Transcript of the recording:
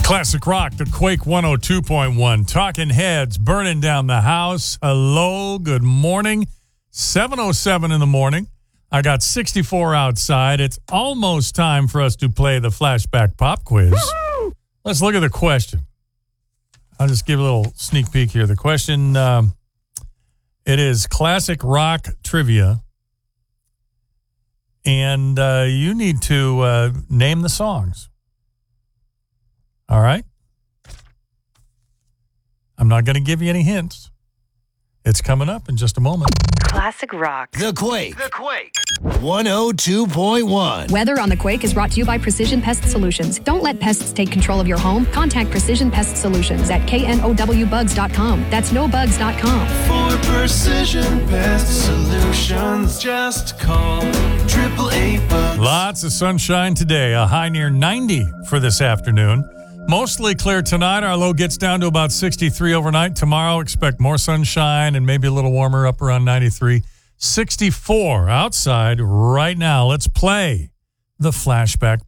Classic Rock, the Quake 102.1. Talking Heads, burning down the house. Hello, good morning. 7:07 in the morning. I got 64 outside. It's almost time for us to play the flashback pop quiz. Woo-hoo! Let's look at the question. I'll just give a little sneak peek here. The question, it is classic rock trivia. And you need to name the songs. All right? I'm not going to give you any hints. It's coming up in just a moment. Classic Rock. The Quake. 102.1. Weather on the Quake is brought to you by Precision Pest Solutions. Don't let pests take control of your home. Contact Precision Pest Solutions at knowbugs.com. That's nobugs.com. For Precision Pest Solutions, just call 888-BUGS. Lots of sunshine today. A high near 90 for this afternoon. Mostly clear tonight. Our low gets down to about 63 overnight. Tomorrow, expect more sunshine and maybe a little warmer, up around 93. 64 outside right now. Let's play the flashback